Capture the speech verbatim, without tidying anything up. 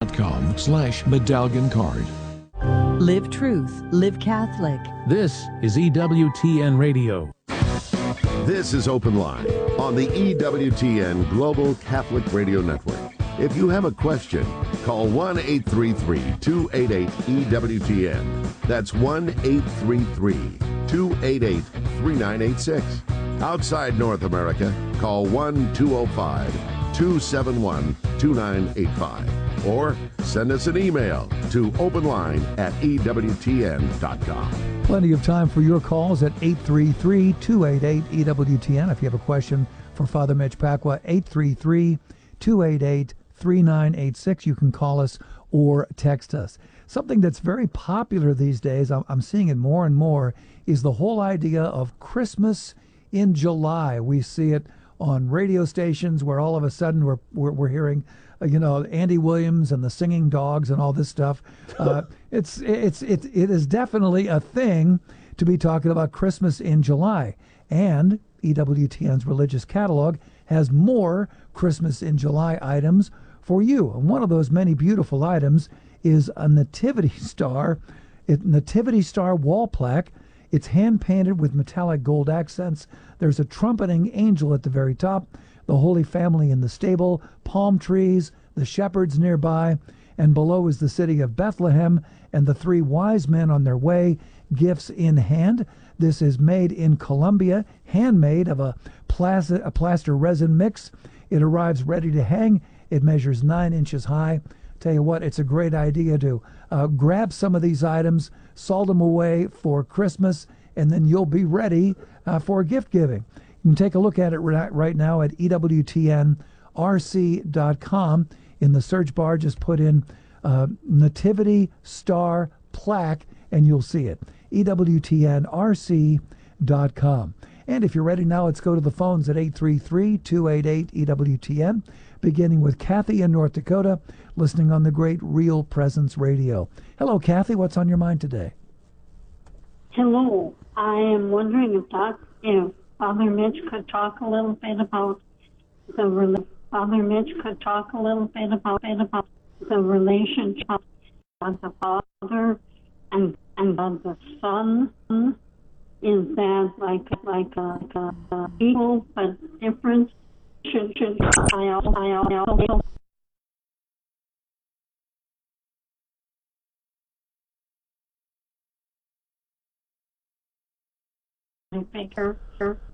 com slash medallion card. Live truth, live Catholic. This is E W T N Radio. This is Open Line on the E W T N Global Catholic Radio Network. If you have a question, call one eight three three, two eight eight, E W T N. That's one eight three three, two eight eight, three nine eight six. Outside North America, call one two zero five, two seven one, two nine eight five. Or send us an email to openline at E W T N dot com. Plenty of time for your calls at eight three three, two eight eight, E W T N. If you have a question for Father Mitch Pacwa, eight three three, two eight eight, three nine eight six. You can call us or text us. Something that's very popular these days, I'm, I'm seeing it more and more, is the whole idea of Christmas in July. We see it on radio stations where all of a sudden we're we're, we're hearing, uh, you know, Andy Williams and the Singing Dogs and all this stuff. Uh, it's it's it it is definitely a thing to be talking about Christmas in July. And E W T N's religious catalog has more Christmas in July items for you. And one of those many beautiful items is a Nativity Star, it, Nativity Star wall plaque. It's hand-painted with metallic gold accents. There's a trumpeting angel at the very top, the Holy Family in the stable, palm trees, the shepherds nearby, and below is the city of Bethlehem and the three wise men on their way, gifts in hand. This is made in Colombia, handmade of a plaster, a plaster resin mix. It arrives ready to hang. It measures nine inches high. Tell you what, it's a great idea to uh, grab some of these items, salt them away for Christmas, and then you'll be ready uh, for gift giving. You can take a look at it right, right now at E W T N R C dot com. In the search bar, just put in uh, Nativity Star Plaque, and you'll see it. E W T N R C dot com. And if you're ready now, let's go to the phones at eight three three, two eight eight, E W T N, beginning with Kathy in North Dakota, listening on the great Real Presence Radio. Hello, Kathy. What's on your mind today? Hello. I am wondering if, Doc, if Father Mitch could talk a little bit about the Father Mitch could talk a little bit about, bit about the relationship of the Father and and of the Son. Is that like like a, a, a equal but different? Should should I also I also figure?